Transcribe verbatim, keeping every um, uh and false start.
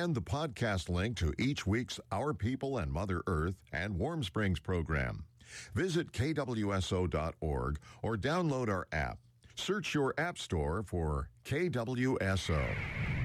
and the podcast link to each week's Our People and Mother Earth and Warm Springs program. Visit K W S O dot org or download our app. Search your app store for K W S O.